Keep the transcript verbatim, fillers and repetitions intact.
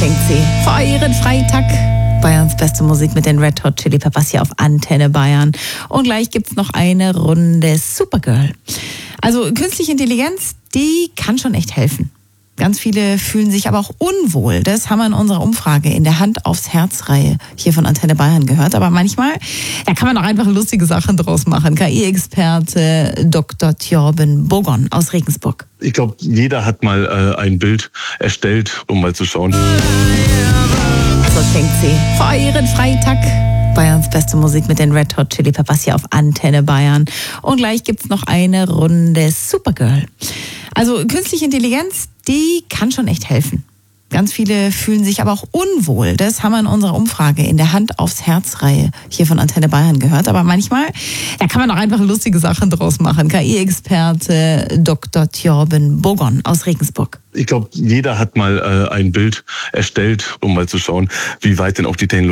klingt sie. Feiern Freitag. Bayerns beste Musik mit den Red Hot Chili Peppers hier auf Antenne Bayern. Und gleich gibt's noch eine Runde Supergirl. Also künstliche Intelligenz, die kann schon echt helfen. Ganz viele fühlen sich aber auch unwohl. Das haben wir in unserer Umfrage in der Hand aufs Herz-Reihe hier von Antenne Bayern gehört. Aber manchmal, da kann man auch einfach lustige Sachen draus machen. K I-Experte Doktor Thjörben Bogon aus Regensburg. Ich glaube, jeder hat mal äh, ein Bild erstellt, um mal zu schauen. So klingt sie. Feiern Freitag. Bayerns beste Musik mit den Red Hot Chili Peppers hier auf Antenne Bayern. Und gleich gibt's noch eine Runde Supergirl. Also künstliche Intelligenz, die kann schon echt helfen. Ganz viele fühlen sich aber auch unwohl. Das haben wir in unserer Umfrage in der Hand aufs Herz-Reihe hier von Antenne Bayern gehört. Aber manchmal, da kann man auch einfach lustige Sachen draus machen. K I-Experte Doktor Thjörben Bogon aus Regensburg. Ich glaube, jeder hat mal äh, ein Bild erstellt, um mal zu schauen, wie weit denn auch die Technologie